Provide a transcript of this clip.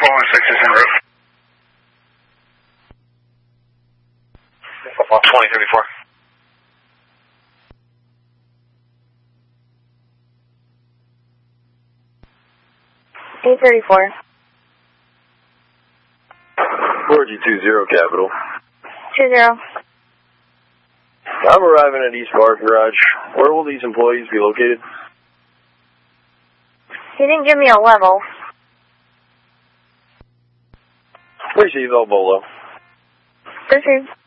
416 is en route. 2034. $834. 4G20 Capital. 20. I'm arriving at East Parking Garage. Where will these employees be located? He didn't give me a level. Received, all Bolo. Received.